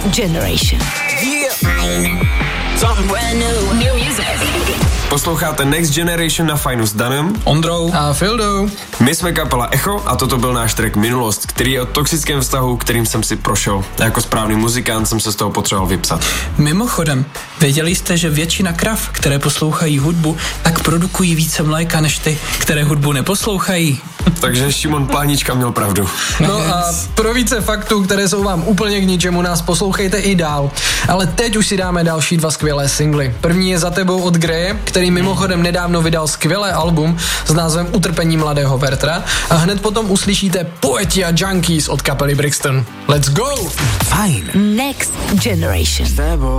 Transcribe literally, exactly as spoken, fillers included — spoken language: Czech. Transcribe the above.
Generation. Yeah. Something brand new. New music. Posloucháte Next Generation na Fajnu s Danem, Ondrou a Fildou. My jsme kapela Echo a toto byl náš track Minulost, který je o toxickém vztahu, kterým jsem si prošel. A jako správný muzikant jsem se z toho potřeboval vypsat. Mimochodem, věděli jste, že většina krav, které poslouchají hudbu, tak produkují více mléka než ty, které hudbu neposlouchají? Takže Šimon Plánička měl pravdu. No a pro více faktů, které jsou vám úplně k ničemu, nás poslouchejte i dál. Ale teď už si dáme další dva skvělé singly. První je Za tebou od Greje, který mimochodem nedávno vydal skvělé album s názvem Utrpení mladého Vertra. A hned potom uslyšíte Poeti a Junkies od kapely Brixton. Let's go! Fajn. Next Generation. S tebou